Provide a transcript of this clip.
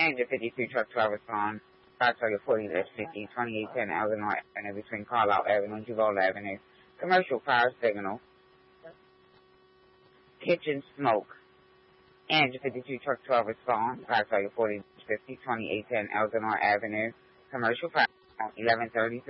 Engine 52 truck 12 respond. Fire target 40-50, 2810 Eleanor Avenue between Carlisle Avenue and Duval Avenue. Commercial fire signal. Kitchen smoke. Engine 52 truck 12 respond. Fire target 40-50, 2810 Eleanor Avenue. Commercial fire 1133.